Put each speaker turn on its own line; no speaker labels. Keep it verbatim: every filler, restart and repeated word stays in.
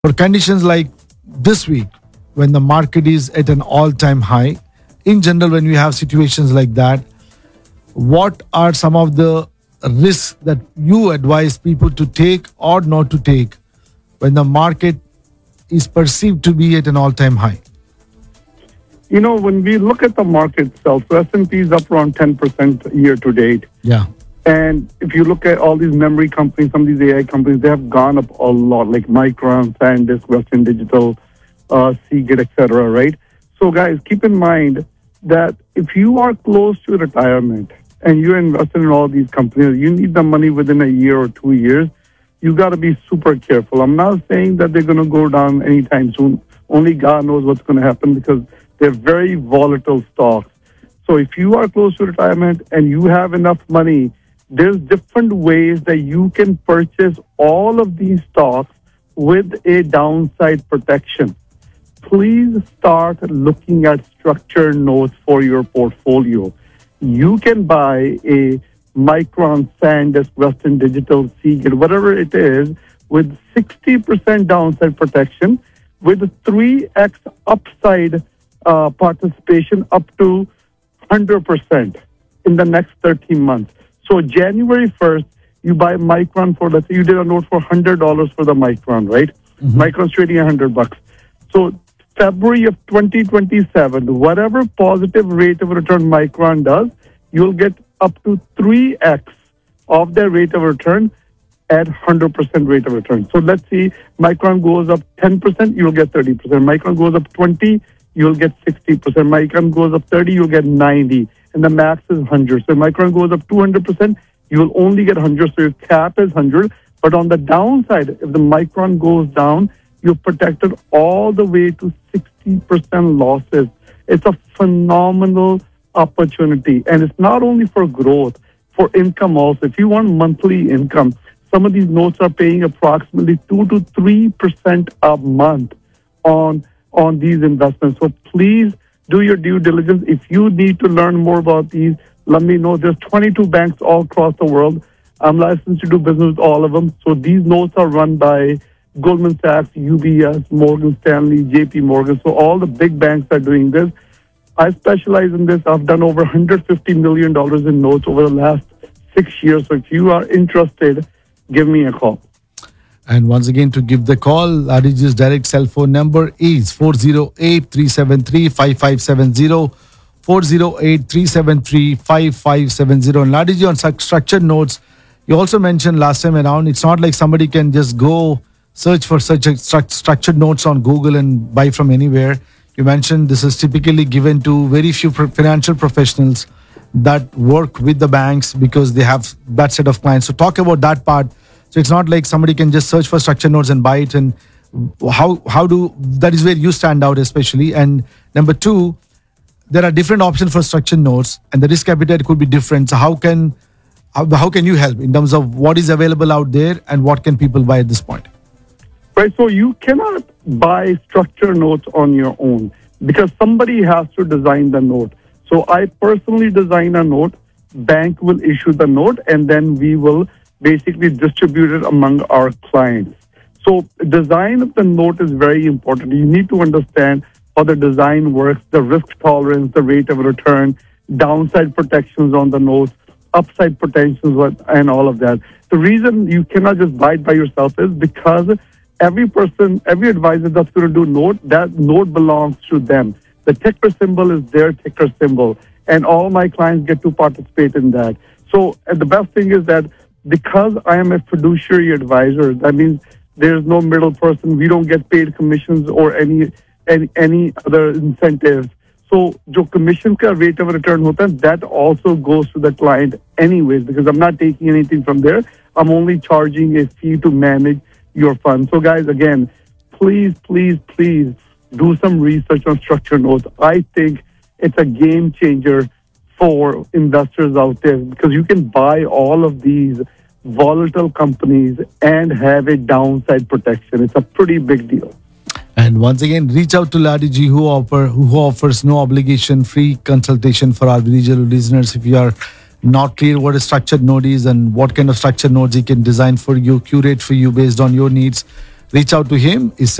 For conditions like this week, when the market is at an all time high, in general, when we have situations like that, what are some of the risks that you advise people to take or not to take when the market is perceived to be at an all time high?
You know, when we look at the market itself, so S and P is up around ten percent year to date.
Yeah.
And if you look at all these memory companies, some of these A I companies, they have gone up a lot, like Micron, SanDisk, Western Digital, uh, Seagate, et cetera, right? So, guys, keep in mind that if you are close to retirement and you're invested in all these companies, you need the money within a year or two years, you got to be super careful. I'm not saying that they're going to go down anytime soon. Only God knows what's going to happen because they're very volatile stocks. So if you are close to retirement and you have enough money, there's different ways that you can purchase all of these stocks with a downside protection. Please start looking at structured notes for your portfolio. You can buy a Micron, SanDisk, Western Digital, Seagate, whatever it is, with sixty percent downside protection, with three x upside uh, participation up to one hundred percent in the next thirteen months. So January first, you buy Micron for, let's say you did a note for one hundred dollars for the Micron, right? Mm-hmm. Micron's trading one hundred bucks. So February of twenty twenty-seven, whatever positive rate of return Micron does, you'll get up to three x of their rate of return at one hundred percent rate of return. So let's see, Micron goes up ten percent, you'll get thirty percent. Micron goes up twenty, you'll get sixty percent. Micron goes up thirty, you'll get ninety. And the max is one hundred. So Micron goes up two hundred percent, you'll only get one hundred. So your cap is one hundred. But on the downside, if the Micron goes down, you're protected all the way to sixty percent losses. It's a phenomenal opportunity. And it's not only for growth, for income also. If you want monthly income, some of these notes are paying approximately two to three percent a month on, on these investments. So please do your due diligence. If you need to learn more about these, let me know. There's twenty-two banks all across the world. I'm licensed to do business with all of them. So these notes are run by Goldman Sachs, U B S, Morgan Stanley, J P Morgan. So all the big banks are doing this. I specialize in this. I've done over one hundred fifty million dollars in notes over the last six years. So if you are interested, give me a call.
And once again, to give the call, Ladiji's direct cell phone number is four oh eight, three seven three, five five seven zero, four oh eight, three seven three, five five seven zero. And Ladiji, on structured notes, you also mentioned last time around, it's not like somebody can just go search for such a stru- structured notes on Google and buy from anywhere. You mentioned this is typically given to very few pro- financial professionals that work with the banks because they have that set of clients. So talk about that part. So it's not like somebody can just search for structured notes and buy it. And how how do that is where you stand out especially. And number two, there are different options for structured notes, and the risk appetite could be different. So how can how, how can you help in terms of what is available out there and what can people buy at this point?
Right, so you cannot buy structured notes on your own because somebody has to design the note. So I personally design a note, bank will issue the note, and then we will basically distribute it among our clients. So design of the note is very important. You need to understand how the design works, the risk tolerance, the rate of return, downside protections on the notes, upside protections, and all of that. The reason you cannot just buy it by yourself is because every person, every advisor that's going to do note, that note belongs to them. The ticker symbol is their ticker symbol, and all my clients get to participate in that. So uh, the best thing is that because I am a fiduciary advisor, that means there's no middle person. We don't get paid commissions or any any, any other incentives. So जो commission का rate of return होता है, that also goes to the client anyways, because I'm not taking anything from there. I'm only charging a fee to manage your fund. So guys, again, please, please, please do some research on structured notes. I think it's a game changer for investors out there because you can buy all of these volatile companies and have a downside protection. It's a pretty big deal.
And once again, reach out to Ladiji who offer who offers no obligation free consultation for our regional listeners. If you are not clear what a structured note is and what kind of structured notes he can design for you, curate for you based on your needs, reach out to him. He's